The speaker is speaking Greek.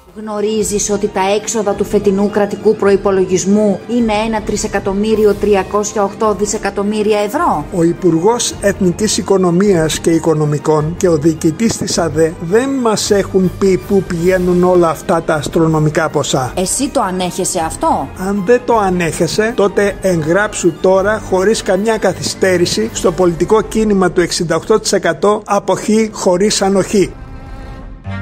Γνωρίζεις ότι τα έξοδα του φετινού κρατικού προϋπολογισμού είναι 1.308 δισεκατομμύρια ευρώ? Ο Υπουργός Εθνικής Οικονομίας και Οικονομικών και ο διοικητής της ΑΔΕ δεν μας έχουν πει πού πηγαίνουν όλα αυτά τα αστρονομικά ποσά. Εσύ το ανέχεσαι αυτό? Αν δεν το ανέχεσαι, τότε εγγράψου τώρα χωρίς καμιά καθυστέρηση στο πολιτικό κίνημα του 68% αποχή χωρίς ανοχή.